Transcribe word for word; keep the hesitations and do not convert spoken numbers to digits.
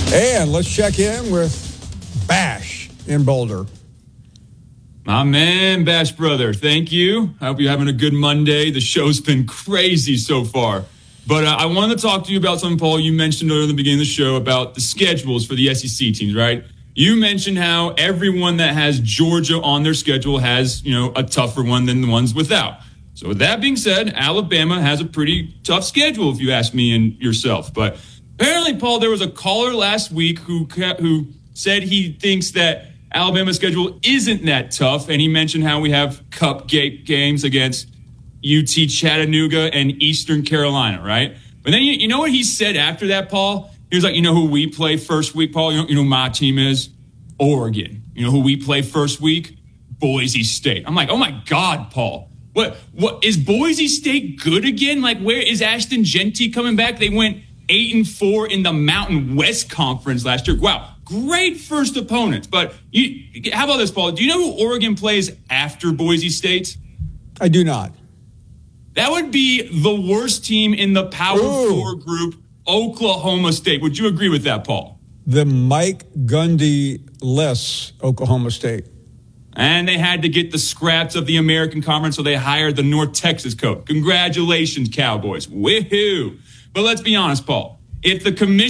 And let's check in with Bash in Boulder. My man, Bash brother, thank you. I hope you're having a good Monday. The show's been crazy so far. But uh, I wanted to talk to you about something, Paul, you mentioned earlier in the beginning of the show about the schedules for the S E C teams, right? You mentioned how everyone that has Georgia on their schedule has, you know, a tougher one than the ones without. So with that being said, Alabama has a pretty tough schedule, if you ask me and yourself. But apparently, Paul, there was a caller last week who who said he thinks that Alabama's schedule isn't that tough, and he mentioned how we have cupcake games against U T Chattanooga and Eastern Carolina, right? But then you, you know what he said after that, Paul? He was like, you know who we play first week, Paul? You know, you know who my team is? Oregon. You know who we play first week? Boise State. I'm like, oh my God, Paul. What what is Boise State good again? Like, where is Ashton Genty coming back? They went eight and four in the Mountain West Conference last year. Wow, great first opponents. But you, how about this, Paul? Do you know who Oregon plays after Boise State? I do not. That would be the worst team in the Power Ooh. Four group, Oklahoma State. Would you agree with that, Paul? The Mike Gundy-less Oklahoma State. And they had to get the scraps of the American Conference, so they hired the North Texas coach. Congratulations, Cowboys. Woohoo. But let's be honest, Paul. If the commission